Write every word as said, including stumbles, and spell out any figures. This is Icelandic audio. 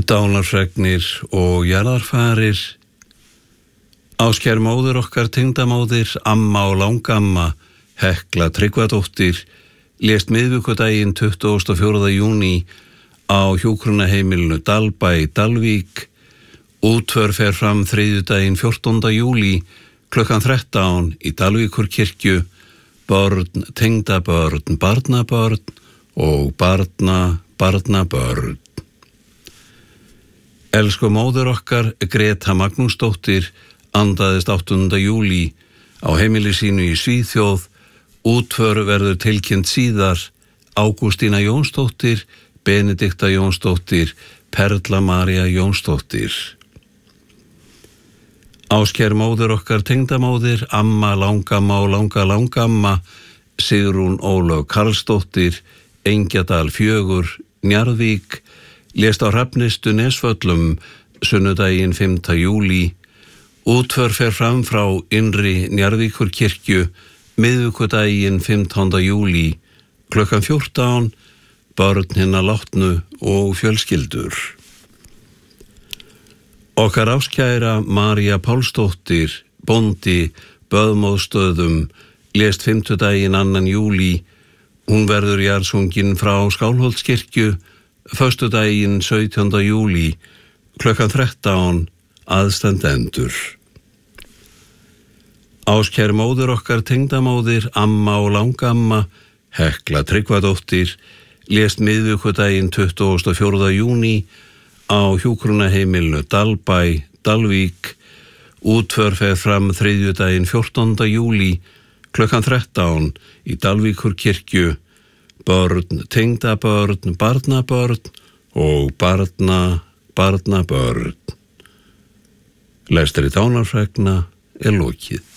Dánarfregnir og jarðarfarir. Áskær móðir okkar tengdamóðir, amma og langamma, Hekla Tryggvadóttir, lést miðvikudaginn tuttugasta og fjórða júní á hjúkrunarheimilinu Dalbæ í Dalvík. Útför fer fram þriðjudaginn fjórtánda júlí klukkan þrettán í Dalvíkurkirkju. Börn, tengdabörn, barnabörn og barna, barnabörn. Elsku móðir okkar, Greta Magnúsdóttir, andaðist áttunda júlí á heimili sínu í Svíþjóð. Útför verður tilkynnt síðar. Ágústína Jónsdóttir, Benedikta Jónsdóttir, Perla María Jónsdóttir. Áskær móðir okkar tengdamóðir, amma, langamma og langa langamma, Sigrún Ólöf Karlsdóttir, Engjadal fjögur, Njarðvík, lést á Hrafnistu Nesvöllum sunnudaginn fimmta júlí. Útför fer fram frá innri Njarðvíkurkirkju miðvikudaginn fimmtánda júlí klukkan fjórtán. Börn hinna látnu og fjölskyldur. Okkar áskæra María Pálsdóttir, bóndi, Böðmóðsstöðum, lést fimmtudaginn annan júlí. Hún verður jarðsungin frá Skálholtskirkju föstudaginn sautjánda júlí klukkan þrettán. Aðstandendur. Áskær móðir okkar tengdamóðir, amma og langamma, Hekla Tryggvadóttir, lést miðvikudaginn tuttugasta og fjórða júní á hjúkrunarheimilinu Dalbæ, Dalvík. Útför fer fram þriðjudaginn fjórtánda júlí klukkan þrettán í Dalvíkurkirkju. Börn, tengdabörn, barnabörn og barna, barnabörn. Lestri dánarfregna er lokið.